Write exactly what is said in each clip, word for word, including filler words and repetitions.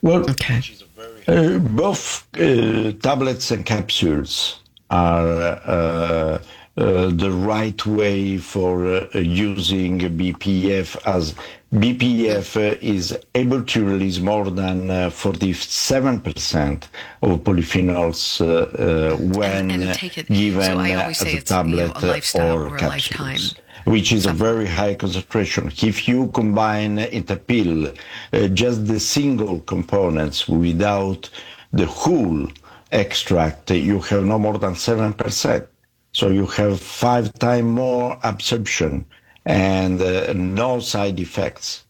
Well, Okay. uh, both uh, tablets and capsules are uh, uh, the right way for uh, using B P F, as B P F uh, is able to release more than uh, forty-seven percent of polyphenols uh, uh, when And, and take it. given So I uh, always as say a it's, you know, tablet a lifestyle or or a capsules, lifetime which is a supplement. very high concentration. If you combine in a pill uh, just the single components without the whole extract, you have no more than seven percent. So you have five times more absorption and uh, no side effects.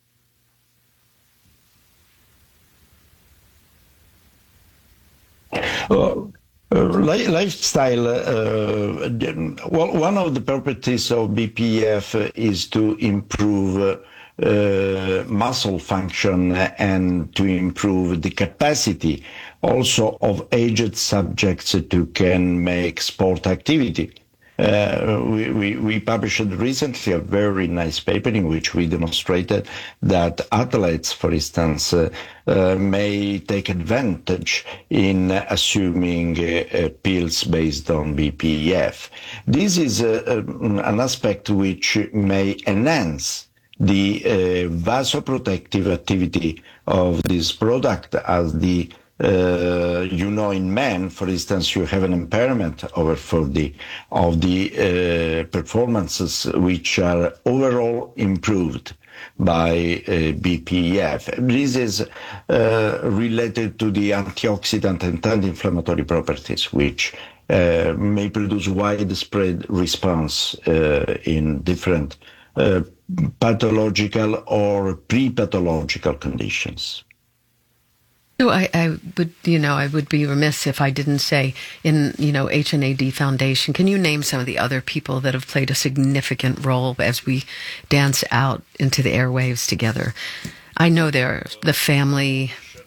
Uh, uh, li- lifestyle, uh, well, one of the properties of B P F is to improve uh, uh, muscle function and to improve the capacity also of aged subjects to can make sport activity. Uh, we, we, we published recently a very nice paper in which we demonstrated that athletes, for instance, uh, uh, may take advantage in assuming uh, uh, pills based on B P F. This is uh, an aspect which may enhance the uh, vasoprotective activity of this product, as the Uh, you know, in men, for instance, you have an impairment over forty of the uh, performances which are overall improved by uh, B P F. This is uh, related to the antioxidant and anti-inflammatory properties, which uh, may produce widespread response uh, in different uh, pathological or pre-pathological conditions. So I, I would, you know, I would be remiss if I didn't say in, you know, H N A D Foundation, can you name some of the other people that have played a significant role as we dance out into the airwaves together? I know they're the family.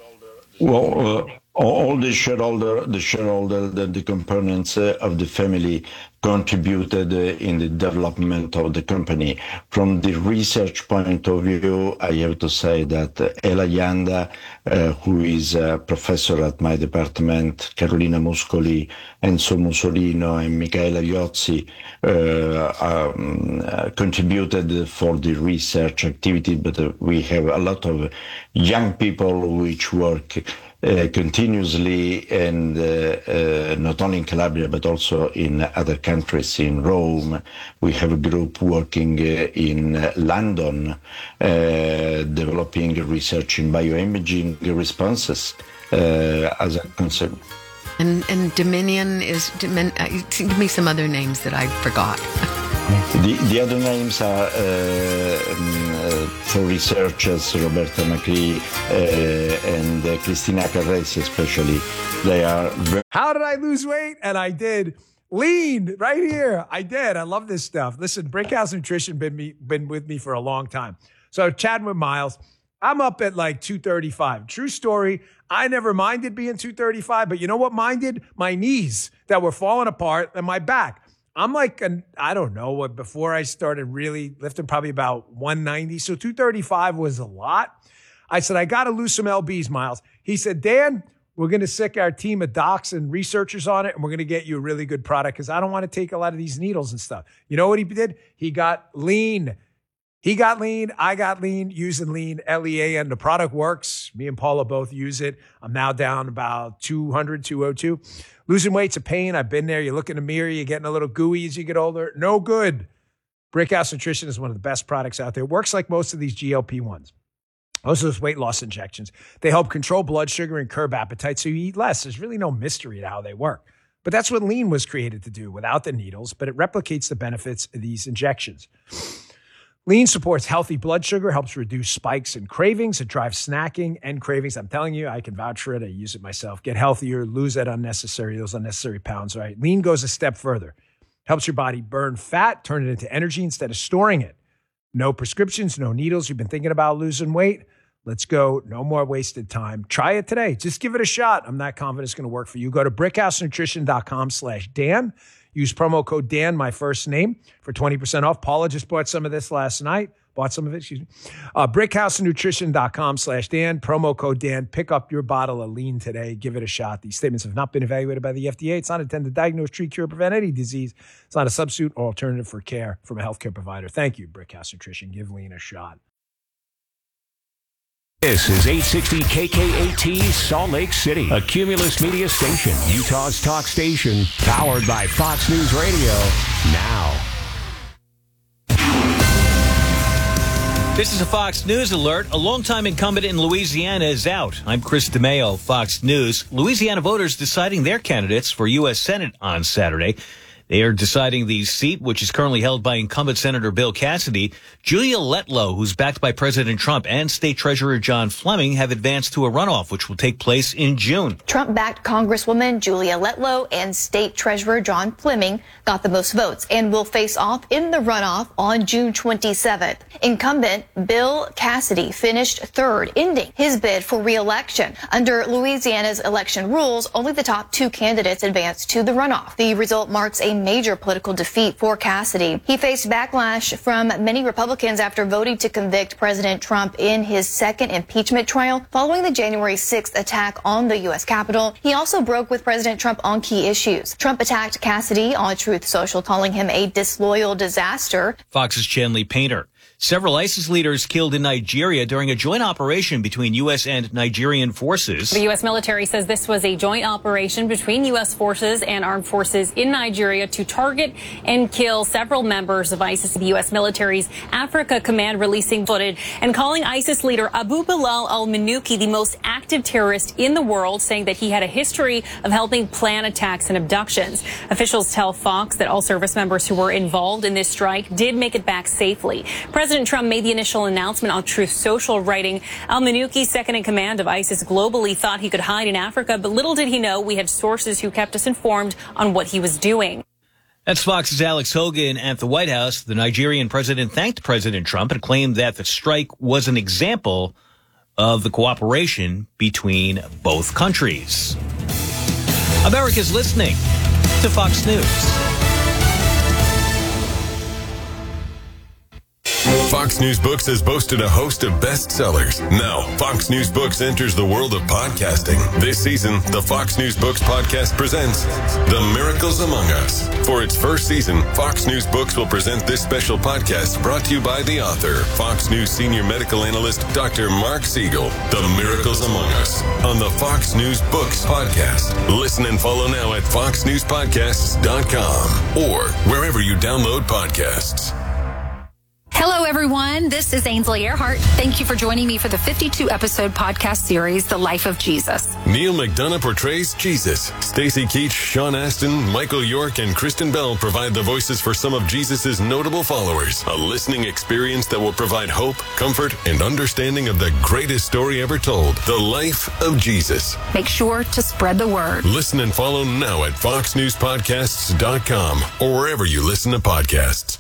Well, uh, all the shareholder, the shareholder, the, the components uh, of the family contributed uh, in the development of the company. From the research point of view, I have to say that uh, Ela Yanda, uh, who is a professor at my department, Carolina Muscoli, Enzo Mussolino, and Michaela Iozzi, uh, um, uh, contributed for the research activity, but uh, we have a lot of young people which work Uh, continuously, and uh, uh, not only in Calabria but also in other countries. In Rome, we have a group working uh, in uh, London, uh, developing research in bioimaging responses uh, as a concept. And, and Dominion is, Domin, uh, give me some other names that I forgot. The, the other names are uh, um, uh, for researchers, Roberta Macri uh, and uh, Cristina Carresi especially. They are very... How did I lose weight? And I did. Lean right here. I did. I love this stuff. Listen, Brickhouse Nutrition been me been with me for a long time. So chatting with Miles, I'm up at like two thirty-five. True story. I never minded being two thirty-five, but you know what minded? My knees that were falling apart and my back. I'm like, an, I don't know what, before I started really lifting, probably about one ninety. So two thirty-five was a lot. I said, I got to lose some L Bs, Miles. He said, Dan, we're going to sick our team of docs and researchers on it, and we're going to get you a really good product because I don't want to take a lot of these needles and stuff. You know what he did? He got lean. He got lean. I got lean using lean, L E A, and the product works. Me and Paula both use it. I'm now down about two hundred, two oh two. Losing weight's a pain. I've been there. You look in the mirror, you're getting a little gooey as you get older. No good. Brickhouse Nutrition is one of the best products out there. It works like most of these G L P ones. Most of those weight loss injections. They help control blood sugar and curb appetite so you eat less. There's really no mystery to how they work. But that's what lean was created to do without the needles, but it replicates the benefits of these injections. Lean supports healthy blood sugar, helps reduce spikes and cravings. It drives snacking and cravings. I'm telling you, I can vouch for it. I use it myself. Get healthier, lose that unnecessary, those unnecessary pounds, right? Lean goes a step further. Helps your body burn fat, turn it into energy instead of storing it. No prescriptions, no needles. You've been thinking about losing weight? Let's go. No more wasted time. Try it today. Just give it a shot. I'm not confident it's going to work for you. Go to brickhousenutrition.com slash Dan. Use promo code Dan, my first name, for twenty percent off. Paula just bought some of this last night. bought some of it, excuse me. Uh, brickhousenutrition.com slash Dan, promo code Dan. Pick up your bottle of lean today. Give it a shot. These statements have not been evaluated by the F D A. It's not intended to diagnose, treat, cure, prevent any disease. It's not a substitute or alternative for care from a healthcare provider. Thank you, Brickhouse Nutrition. Give lean a shot. This is eight sixty K K A T Salt Lake City, a Cumulus Media station, Utah's talk station, powered by Fox News Radio. Now. This is a Fox News alert. A longtime incumbent in Louisiana is out. I'm Chris DeMeo, Fox News. Louisiana voters deciding their candidates for U S Senate on Saturday. They are deciding the seat, which is currently held by incumbent Senator Bill Cassidy. Julia Letlow, who's backed by President Trump, and State Treasurer John Fleming have advanced to a runoff, which will take place in June. Trump-backed Congresswoman Julia Letlow and State Treasurer John Fleming got the most votes and will face off in the runoff on June twenty-seventh. Incumbent Bill Cassidy finished third, ending his bid for re-election. Under Louisiana's election rules, only the top two candidates advance to the runoff. The result marks a major political defeat for Cassidy. He faced backlash from many Republicans after voting to convict President Trump in his second impeachment trial following the January sixth attack on the U S Capitol. He also broke with President Trump on key issues. Trump attacked Cassidy on Truth Social, calling him a disloyal disaster. Fox's Chanley Painter. Several ISIS leaders killed in Nigeria during a joint operation between U S and Nigerian forces. The U S military says this was a joint operation between U S forces and armed forces in Nigeria to target and kill several members of ISIS. The U S military's Africa Command releasing footage and calling ISIS leader Abu Bilal al-Manuki the most active terrorist in the world, saying that he had a history of helping plan attacks and abductions. Officials tell Fox that all service members who were involved in this strike did make it back safely. President Trump made the initial announcement on Truth Social, writing, al-Manuki, second in command of ISIS globally, thought he could hide in Africa, but little did he know we had sources who kept us informed on what he was doing. That's Fox's Alex Hogan at the White House. The Nigerian president thanked President Trump and claimed that the strike was an example of the cooperation between both countries. America's listening to Fox News. Fox News Books has boasted a host of bestsellers. Now, Fox News Books enters the world of podcasting. This season, the Fox News Books podcast presents The Miracles Among Us. For its first season, Fox News Books will present this special podcast brought to you by the author, Fox News senior medical analyst, Doctor Mark Siegel. The Miracles Among Us on the Fox News Books podcast. Listen and follow now at fox news podcasts dot com or wherever you download podcasts. Hello, everyone. This is Ainsley Earhart. Thank you for joining me for the fifty-two episode podcast series, The Life of Jesus. Neil McDonough portrays Jesus. Stacey Keach, Sean Astin, Michael York, and Kristen Bell provide the voices for some of Jesus' notable followers. A listening experience that will provide hope, comfort, and understanding of the greatest story ever told, The Life of Jesus. Make sure to spread the word. Listen and follow now at fox news podcasts dot com or wherever you listen to podcasts.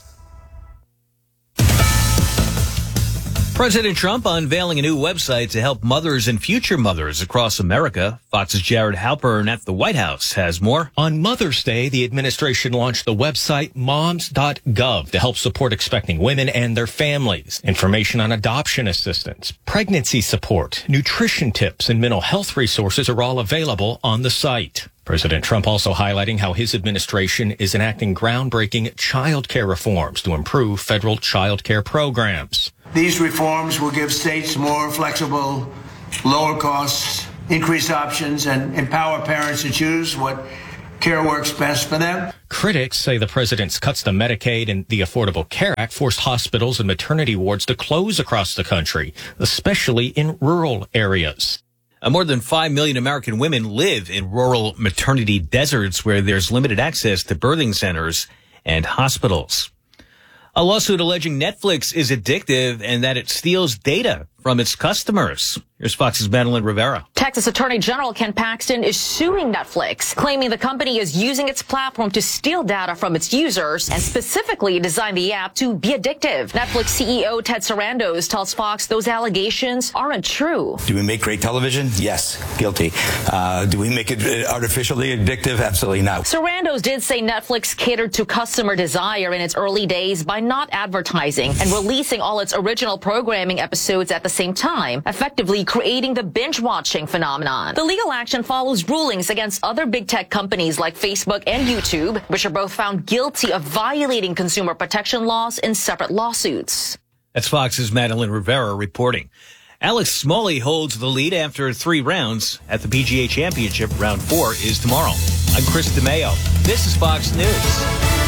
President Trump unveiling a new website to help mothers and future mothers across America. Fox's Jared Halpern at the White House has more. On Mother's Day, the administration launched the website moms dot gov to help support expecting women and their families. Information on adoption assistance, pregnancy support, nutrition tips, and mental health resources are all available on the site. President Trump also highlighting how his administration is enacting groundbreaking child care reforms to improve federal child care programs. These reforms will give states more flexible, lower costs, increased options, and empower parents to choose what care works best for them. Critics say the president's cuts to Medicaid and the Affordable Care Act forced hospitals and maternity wards to close across the country, especially in rural areas. Uh, more than five million American women live in rural maternity deserts where there's limited access to birthing centers and hospitals. A lawsuit alleging Netflix is addictive and that it steals data from its customers. Here's Fox's Madeline Rivera. Texas Attorney General Ken Paxton is suing Netflix, claiming the company is using its platform to steal data from its users and specifically design the app to be addictive. Netflix C E O Ted Sarandos tells Fox those allegations aren't true. Do we make great television? Yes, guilty. Uh, do we make it artificially addictive? Absolutely not. Sarandos did say Netflix catered to customer desire in its early days by not advertising and releasing all its original programming episodes at the same time, effectively creating the binge-watching phenomenon. The legal action follows rulings against other big tech companies like Facebook and YouTube, which are both found guilty of violating consumer protection laws in separate lawsuits. That's Fox's Madeline Rivera reporting. Alex Smalley holds the lead after three rounds at the P G A Championship. Round four is tomorrow. I'm Chris DeMeo. This is Fox News.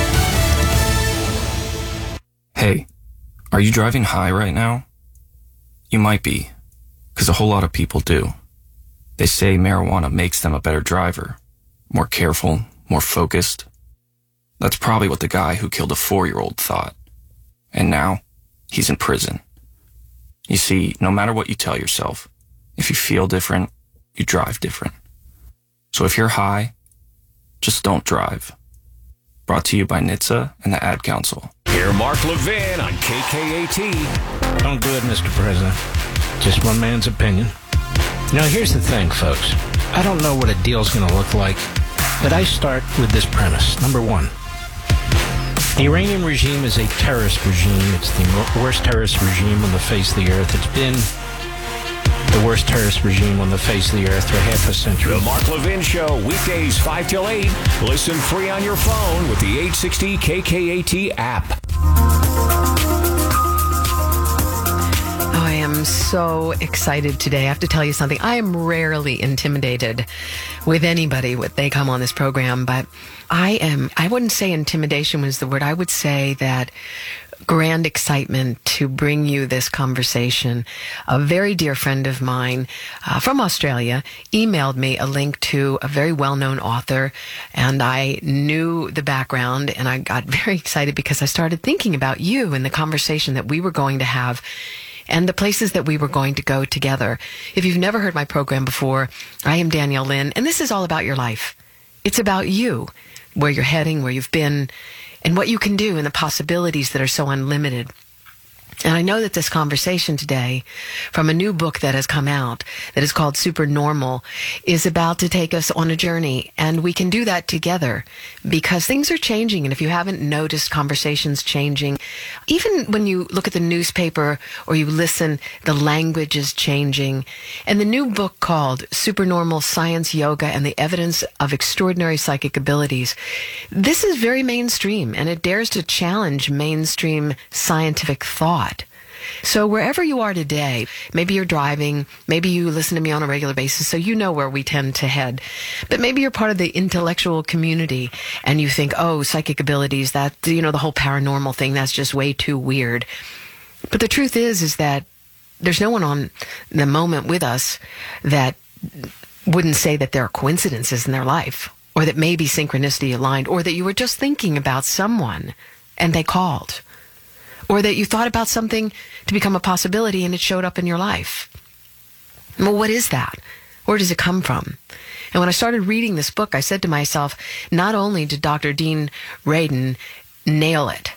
Hey, are you driving high right now? You might be, because a whole lot of people do. They say marijuana makes them a better driver, more careful, more focused. That's probably what the guy who killed a four-year-old thought. And now, he's in prison. You see, no matter what you tell yourself, if you feel different, you drive different. So if you're high, just don't drive. Brought to you by N H T S A and the Ad Council. Hear Mark Levin on K K A T. Don't do it, Mister President. Just one man's opinion. Now, here's the thing, folks. I don't know what a deal's going to look like, but I start with this premise. Number one, the Iranian regime is a terrorist regime. It's the worst terrorist regime on the face of the earth. It's been the worst terrorist regime on the face of the earth for half a century. The Mark Levin Show, weekdays five till eight. Listen free on your phone with the eight sixty K K A T app. I am so excited today. I have to tell you something. I am rarely intimidated with anybody when they come on this program, but I am, I wouldn't say intimidation was the word. I would say that grand excitement to bring you this conversation. A very dear friend of mine uh, from Australia emailed me a link to a very well-known author, and I knew the background, and I got very excited because I started thinking about you and the conversation that we were going to have and the places that we were going to go together. If you've never heard my program before, I am Danielle Lynn, and this is all about your life. It's about you, where you're heading, where you've been, and what you can do and the possibilities that are so unlimited. And I know that this conversation today, from a new book that has come out that is called Supernormal, is about to take us on a journey. And we can do that together because things are changing. And if you haven't noticed conversations changing, even when you look at the newspaper or you listen, the language is changing. And the new book called Supernormal Science, Yoga, and the Evidence of Extraordinary Psychic Abilities, this is very mainstream, and it dares to challenge mainstream scientific thought. So wherever you are today, maybe you're driving, maybe you listen to me on a regular basis, so you know where we tend to head. But maybe you're part of the intellectual community and you think, oh, psychic abilities, that, you know, the whole paranormal thing, that's just way too weird. But the truth is, is that there's no one on the moment with us that wouldn't say that there are coincidences in their life, or that maybe synchronicity aligned, or that you were just thinking about someone and they called. Or that you thought about something to become a possibility and it showed up in your life. Well, what is that? Where does it come from? And when I started reading this book, I said to myself, not only did Doctor Dean Radin nail it,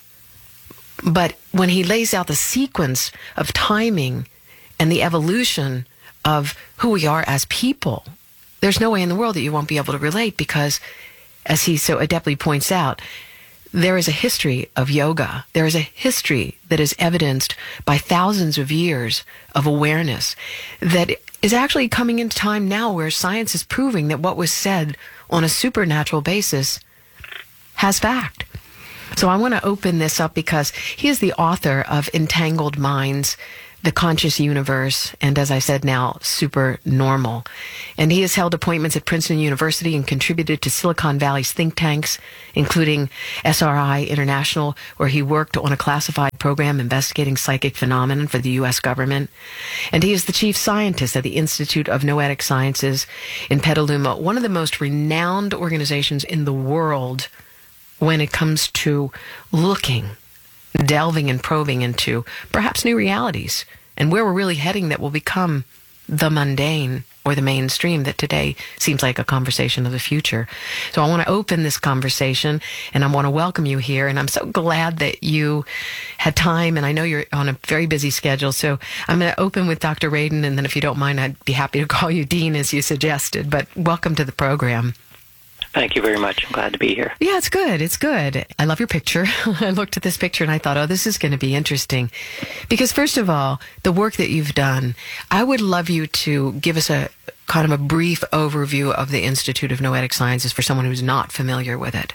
but when he lays out the sequence of timing and the evolution of who we are as people, there's no way in the world that you won't be able to relate because, as he so adeptly points out, there is a history of yoga. There is a history that is evidenced by thousands of years of awareness that is actually coming into time now where science is proving that what was said on a supernatural basis has fact. So I want to open this up because he is the author of Entangled Minds, The Conscious Universe, and as I said now, Supernormal. And he has held appointments at Princeton University and contributed to Silicon Valley's think tanks, including S R I International, where he worked on a classified program investigating psychic phenomena for the U S government. And he is the chief scientist at the Institute of Noetic Sciences in Petaluma, one of the most renowned organizations in the world when it comes to looking, delving and probing into perhaps new realities and where we're really heading that will become the mundane or the mainstream that today seems like a conversation of the future. So I want to open this conversation, and I want to welcome you here. And I'm so glad that you had time, and I know you're on a very busy schedule. So I'm going to open with Doctor Radin, and then if you don't mind, I'd be happy to call you Dean as you suggested. But welcome to the program. Thank you very much. I'm glad to be here. Yeah, it's good. It's good. I love your picture. I looked at this picture and I thought, oh, this is going to be interesting. Because first of all, the work that you've done, I would love you to give us a kind of a brief overview of the Institute of Noetic Sciences for someone who's not familiar with it.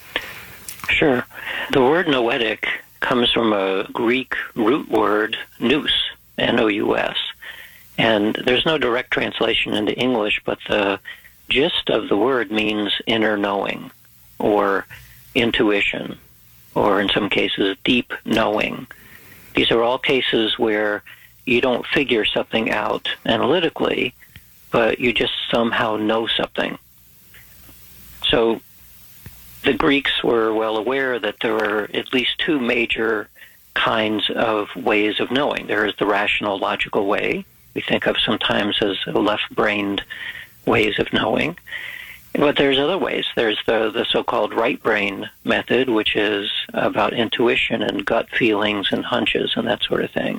Sure. The word noetic comes from a Greek root word, nous, N O U S. And there's no direct translation into English, but the gist of the word means inner knowing or intuition, or in some cases, deep knowing. These are all cases where you don't figure something out analytically, but you just somehow know something. So the Greeks were well aware that there were at least two major kinds of ways of knowing. There is the rational, logical way, we think of sometimes as left-brained ways of knowing. But there's other ways. There's the, the so-called right brain method, which is about intuition and gut feelings and hunches and that sort of thing.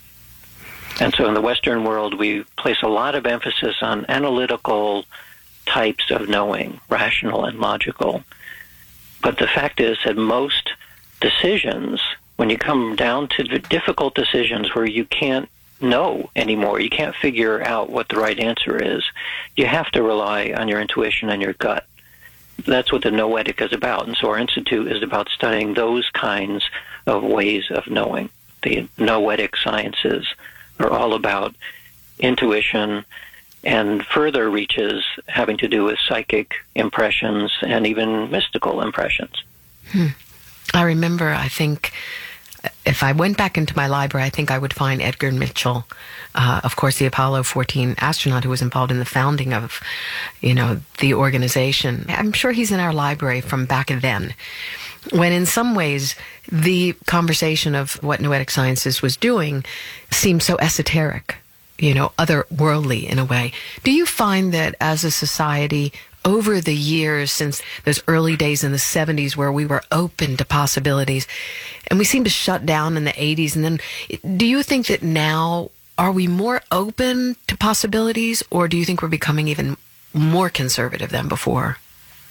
And so in the Western world, we place a lot of emphasis on analytical types of knowing, rational and logical. But the fact is that most decisions, when you come down to the difficult decisions where you can't know anymore, you can't figure out what the right answer is, you have to rely on your intuition and your gut. That's what the noetic is about. And so our institute is about studying those kinds of ways of knowing. The noetic sciences are all about intuition and further reaches having to do with psychic impressions and even mystical impressions. Hmm. I remember, I think, if I went back into my library, I think I would find Edgar Mitchell, uh, of course, the Apollo fourteen astronaut who was involved in the founding of, you know, the organization. I'm sure he's in our library from back then, when in some ways the conversation of what Noetic Sciences was doing seemed so esoteric, you know, otherworldly in a way. Do you find that as a society, over the years since those early days in the seventies where we were open to possibilities, and we seemed to shut down in the eighties, and then do you think that now, are we more open to possibilities, or do you think we're becoming even more conservative than before?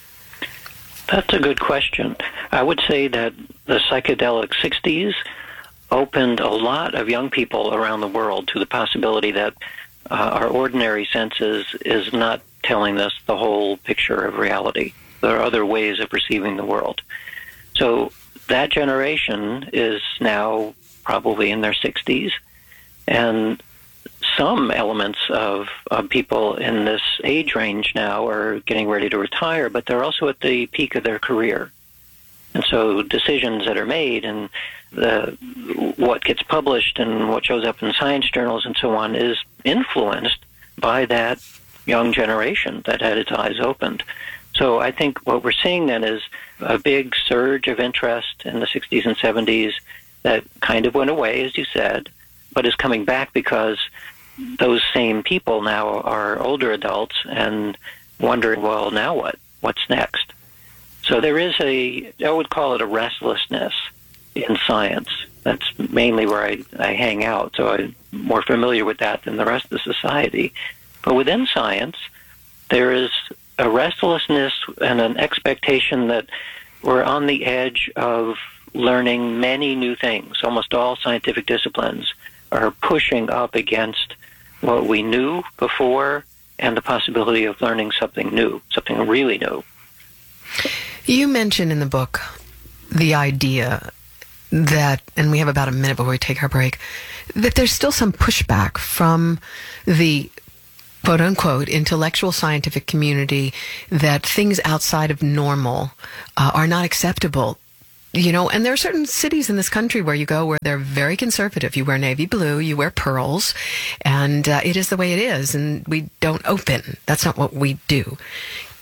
That's a good question. I would say that the psychedelic sixties opened a lot of young people around the world to the possibility that uh, our ordinary senses is not telling us the whole picture of reality. There are other ways of perceiving the world. So that generation is now probably in their sixties, and some elements of, of people in this age range now are getting ready to retire, but they're also at the peak of their career. And so decisions that are made and the, what gets published and what shows up in science journals and so on is influenced by that young generation that had its eyes opened. So I think what we're seeing then is a big surge of interest in the sixties and seventies that kind of went away, as you said, but is coming back because those same people now are older adults and wondering, well, now what? What's next? So there is a, I would call it a restlessness in science. That's mainly where I, I hang out, so I'm more familiar with that than the rest of the society. But within science, there is a restlessness and an expectation that we're on the edge of learning many new things. Almost all scientific disciplines are pushing up against what we knew before and the possibility of learning something new, something really new. You mentioned in the book the idea that, and we have about a minute before we take our break, that there's still some pushback from the quote-unquote intellectual scientific community that things outside of normal uh, are not acceptable. You know, and there are certain cities in this country where you go where they're very conservative. You wear navy blue, you wear pearls, and uh, it is the way it is, and we don't open. That's not what we do.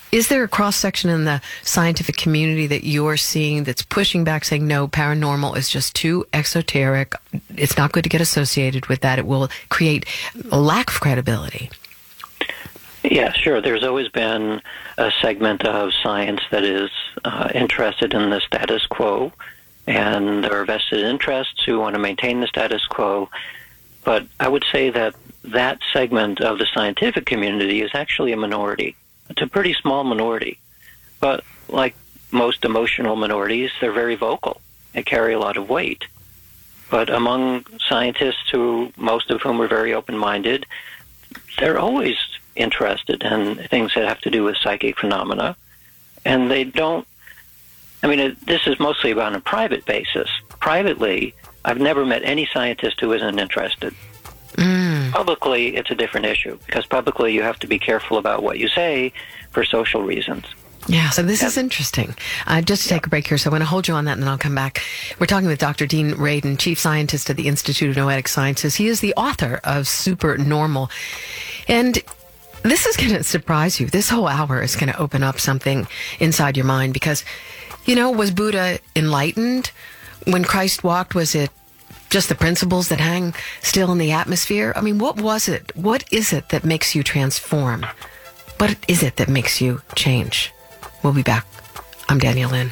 Is there a cross-section in the scientific community that you're seeing that's pushing back, saying, no, paranormal is just too esoteric, it's not good to get associated with that, it will create a lack of credibility? Yeah, sure. There's always been a segment of science that is uh, interested in the status quo, and there are vested interests who want to maintain the status quo. But I would say that that segment of the scientific community is actually a minority. It's a pretty small minority. But like most emotional minorities, they're very vocal and carry a lot of weight. But among scientists, who most of whom are very open-minded, they're always interested in things that have to do with psychic phenomena. And they don't, I mean, it, this is mostly about on a private basis. Privately, I've never met any scientist who isn't interested. Mm. Publicly, it's a different issue, because publicly you have to be careful about what you say for social reasons. Yeah, so this is interesting. Uh, just to take yeah. a break here, so I want to hold you on that and then I'll come back. We're talking with Doctor Dean Radin, Chief Scientist at the Institute of Noetic Sciences. He is the author of Supernormal. And this is going to surprise you. This whole hour is going to open up something inside your mind because, you know, was Buddha enlightened? When Christ walked, was it just the principles that hang still in the atmosphere? I mean, what was it? What is it that makes you transform? What is it that makes you change? We'll be back. I'm Danielle Lynn.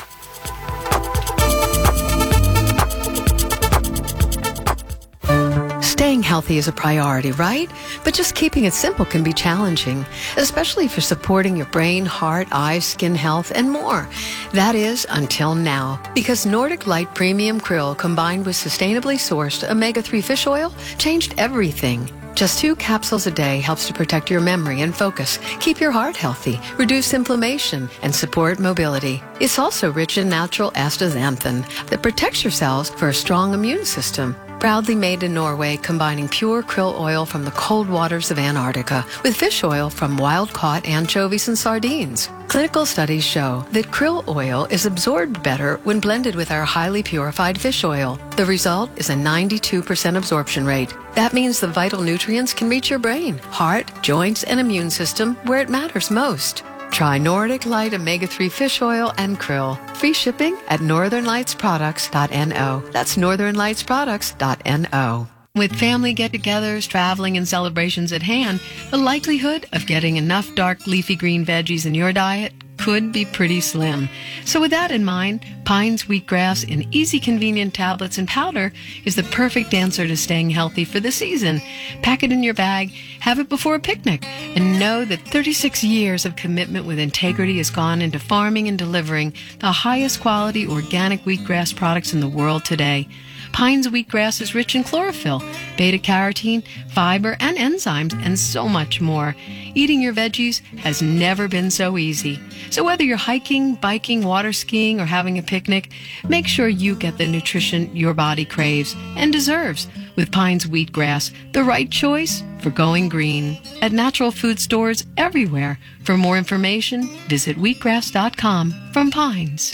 Staying healthy is a priority, right? But just keeping it simple can be challenging, especially for supporting your brain, heart, eyes, skin health, and more. That is, until now. Because Nordic Light Premium Krill combined with sustainably sourced omega three fish oil changed everything. Just two capsules a day helps to protect your memory and focus, keep your heart healthy, reduce inflammation, and support mobility. It's also rich in natural astaxanthin that protects your cells for a strong immune system. Proudly made in Norway, combining pure krill oil from the cold waters of Antarctica with fish oil from wild-caught anchovies and sardines. Clinical studies show that krill oil is absorbed better when blended with our highly purified fish oil. The result is a ninety-two percent absorption rate. That means the vital nutrients can reach your brain, heart, joints, and immune system where it matters most. Try Nordic Light omega three fish oil and krill. Free shipping at northern lights products dot no. That's northern lights products dot no. With family get-togethers, traveling, and celebrations at hand, the likelihood of getting enough dark leafy green veggies in your diet could be pretty slim. So with that in mind, Pines wheatgrass in easy, convenient tablets and powder is the perfect answer to staying healthy for the season. Pack it in your bag, have it before a picnic, and know that thirty-six years of commitment with integrity has gone into farming and delivering the highest quality organic wheatgrass products in the world today. Pines wheatgrass is rich in chlorophyll, beta-carotene, fiber, and enzymes, and so much more. Eating your veggies has never been so easy. So whether you're hiking, biking, water skiing, or having a picnic, make sure you get the nutrition your body craves and deserves with Pines wheatgrass, the right choice for going green. At natural food stores everywhere. For more information, visit wheatgrass dot com from Pines.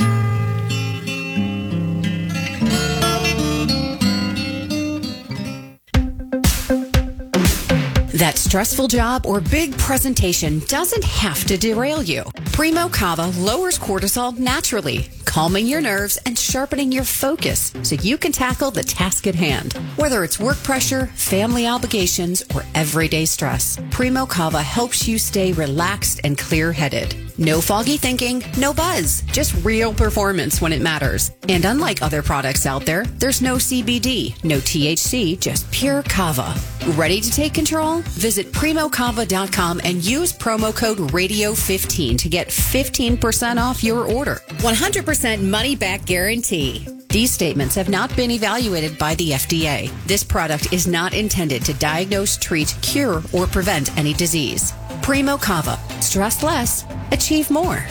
That stressful job or big presentation doesn't have to derail you. Primo Cava lowers cortisol naturally, calming your nerves and sharpening your focus so you can tackle the task at hand. Whether it's work pressure, family obligations, or everyday stress, Primo Cava helps you stay relaxed and clear-headed. No foggy thinking, no buzz, just real performance when it matters. And unlike other products out there, there's no C B D, no T H C, just pure Cava. Ready to take control? Visit primo cava dot com and use promo code radio fifteen to get fifteen percent off your order. one hundred percent money back guarantee. These statements have not been evaluated by the F D A. This product is not intended to diagnose, treat, cure, or prevent any disease. Primo Cava. Stress less. Achieve more.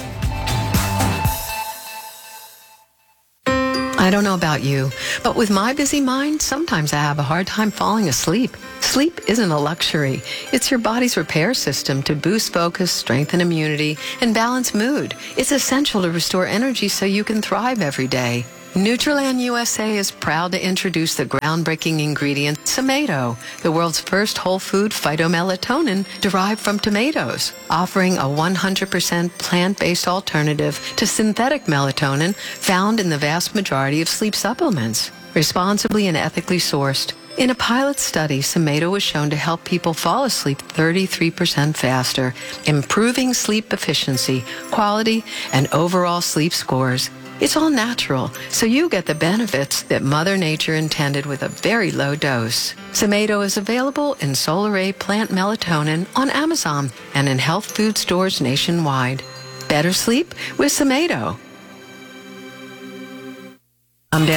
I don't know about you, but with my busy mind, sometimes I have a hard time falling asleep. Sleep isn't a luxury. It's your body's repair system to boost focus, strengthen immunity, and balance mood. It's essential to restore energy so you can thrive every day. Nutriland U S A is proud to introduce the groundbreaking ingredient Somato, the world's first whole food phytomelatonin derived from tomatoes, offering a one hundred percent plant-based alternative to synthetic melatonin found in the vast majority of sleep supplements. Responsibly and ethically sourced. In a pilot study, Somato was shown to help people fall asleep thirty-three percent faster, improving sleep efficiency, quality, and overall sleep scores. It's all natural, so you get the benefits that Mother Nature intended with a very low dose. Somato is available in Solaray Plant Melatonin on Amazon and in health food stores nationwide. Better sleep with Somato. I'm Dan.